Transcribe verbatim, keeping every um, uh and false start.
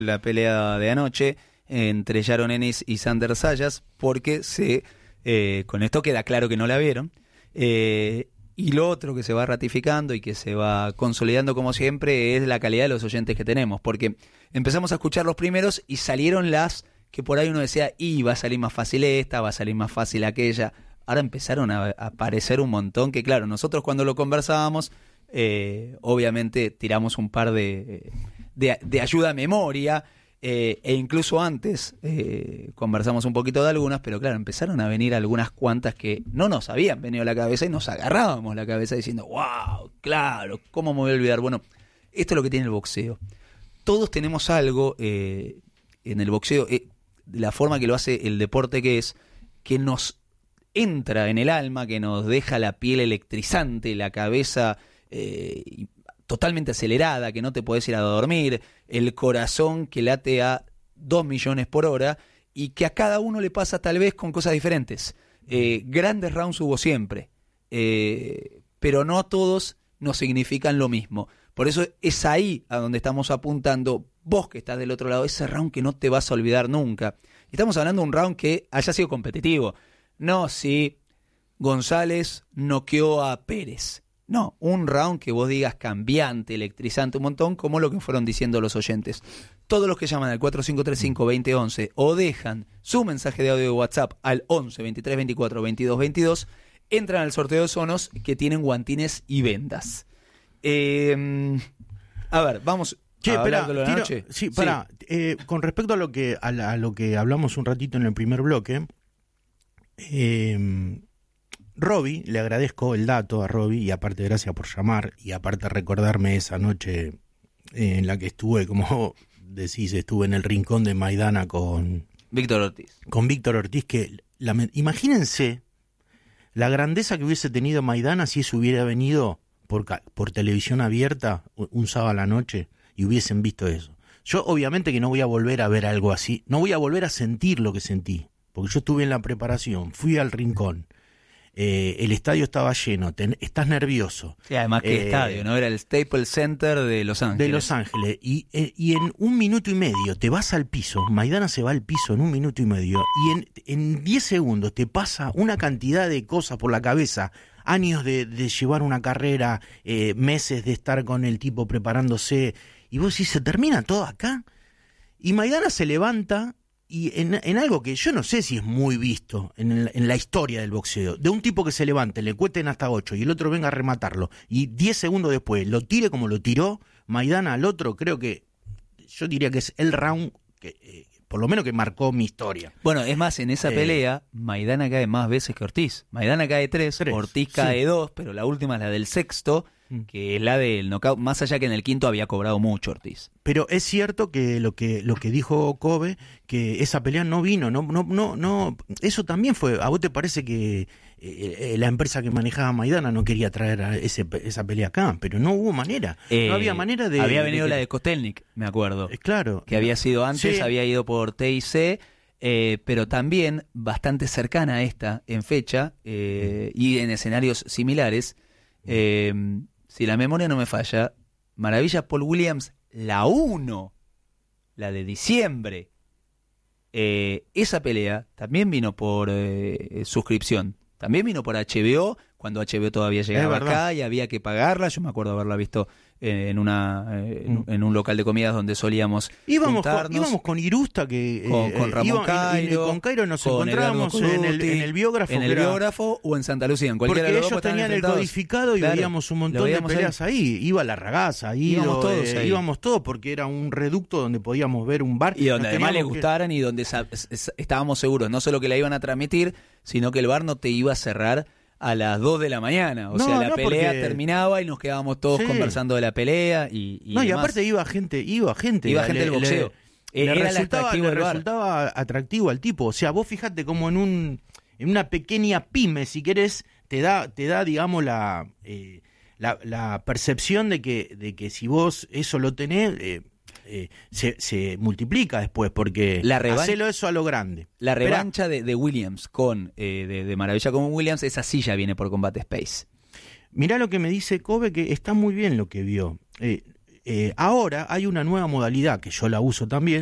la pelea de anoche entre Yaron Ennis y Sander Sayas, porque se eh, con esto queda claro que no la vieron. Eh, y lo otro que se va ratificando y que se va consolidando como siempre es la calidad de los oyentes que tenemos, porque empezamos a escuchar los primeros y salieron las que por ahí uno decía, y va a salir más fácil esta, va a salir más fácil aquella. Ahora empezaron a, a aparecer un montón que, claro, nosotros cuando lo conversábamos, eh, obviamente tiramos un par de, de, de ayuda a memoria, eh, e incluso antes eh, conversamos un poquito de algunas, pero claro, empezaron a venir algunas cuantas que no nos habían venido a la cabeza y nos agarrábamos la cabeza diciendo, wow, claro, ¿cómo me voy a olvidar? Bueno, esto es lo que tiene el boxeo. Todos tenemos algo eh, en el boxeo, eh, la forma que lo hace el deporte que es, que nos entra en el alma, que nos deja la piel electrizante, la cabeza eh, totalmente acelerada, que no te podés ir a dormir, el corazón que late a dos millones por hora y que a cada uno le pasa tal vez con cosas diferentes. Eh, grandes rounds hubo siempre, eh, pero no todos nos significan lo mismo. Por eso es ahí a donde estamos apuntando, vos que estás del otro lado, ese round que no te vas a olvidar nunca. Estamos hablando de un round que haya sido competitivo. No si González noqueó a Pérez. No, un round que vos digas cambiante, electrizante, un montón, como lo que fueron diciendo los oyentes. Todos los que llaman al cuatro cinco tres cinco, dos cero uno uno o dejan su mensaje de audio de WhatsApp al once, veintitrés, veinticuatro, veintidós, veintidós, entran al sorteo de Sonos que tienen guantines y vendas. Eh, a ver, vamos Che, a hablar espera, de lo de tiro, anoche. sí, para, sí. eh, con respecto a lo que a, la, a lo que hablamos un ratito en el primer bloque, eh, Robbie, le agradezco el dato a Robbie y aparte gracias por llamar y aparte recordarme esa noche en la que estuve, como decís, estuve en el rincón de Maidana con Víctor Ortiz. Con Víctor Ortiz, que la, imagínense la grandeza que hubiese tenido Maidana si eso hubiera venido por, por televisión abierta un sábado a la noche y hubiesen visto eso. Yo obviamente que no voy a volver a ver algo así, no voy a volver a sentir lo que sentí, porque yo estuve en la preparación, fui al rincón, eh, el estadio estaba lleno, ten, estás nervioso. Sí, además que eh, estadio, ¿no? Era el Staples Center de Los Ángeles. De Los Ángeles, y, eh, y en un minuto y medio te vas al piso, Maidana se va al piso en un minuto y medio, y en, en diez segundos te pasa una cantidad de cosas por la cabeza, años de, de llevar una carrera, eh, meses de estar con el tipo preparándose, y vos decís, ¿se termina todo acá? Y Maidana se levanta, y en, en algo que yo no sé si es muy visto en, el, en la historia del boxeo, de un tipo que se levante, le cuenten hasta ocho, y el otro venga a rematarlo, y diez segundos después lo tire como lo tiró Maidana al otro, creo que, yo diría que es el round que... Eh, por lo menos que marcó mi historia. Bueno, es más, en esa eh, pelea, Maidana cae más veces que Ortiz. Maidana cae tres, tres Ortiz cae sí. dos, pero la última es la del sexto, mm. que es la del knockout, más allá que en el quinto había cobrado mucho Ortiz. Pero es cierto que lo que lo que dijo Kobe, que esa pelea no vino, no no no no eso también fue, ¿a vos te parece que eh, la empresa que manejaba Maidana no quería traer a ese, esa pelea acá? Pero no hubo manera, eh, no había manera de... Había venido de que, la de Kotelnik, me acuerdo. Eh, claro. Que había sido antes, sí. había ido por T I C, eh, pero también bastante cercana a esta en fecha eh, y en escenarios similares. Eh, si la memoria no me falla, Maravilla Paul Williams, la uno, la de diciembre, eh, esa pelea también vino por eh, suscripción, también vino por H B O, cuando H B O todavía llegaba acá y había que pagarla. Yo me acuerdo haberla visto eh, en una eh, en, en un local de comidas donde solíamos íbamos juntarnos. Con, íbamos con Irusta, que, con, eh, con Ramón iba, Cairo, con Cairo nos con encontrábamos en el, en el biógrafo. En el era, biógrafo o en Santa Lucía, en cualquiera porque de los ellos dos tenían el codificado y claro, veíamos un montón de peleas ahí. ahí. Iba la ragaza, íbamos ido, todos eh, ahí. íbamos todos porque era un reducto donde podíamos ver un bar. Y donde además les gustaran que... y donde estábamos seguros, no solo que la iban a transmitir, sino que el bar no te iba a cerrar a las dos de la mañana, o no, sea, la no, pelea porque... terminaba y nos quedábamos todos sí. conversando de la pelea y, y No, y demás. aparte iba gente, iba gente. Iba gente del boxeo. Le, Era le resultaba, atractivo le resultaba atractivo al tipo, o sea, vos fijate como en un en una pequeña pyme, si querés, te da te da digamos la eh, la, la percepción de que de que si vos eso lo tenés eh, Eh, se, se multiplica después, porque la revancha, hacelo eso a lo grande. La revancha de, de Williams con eh, de, de Maravilla con Williams, esa sí ya viene por Combate Space. Mirá lo que me dice Kobe, que está muy bien lo que vio. Eh, Eh, ahora hay una nueva modalidad que yo la uso también,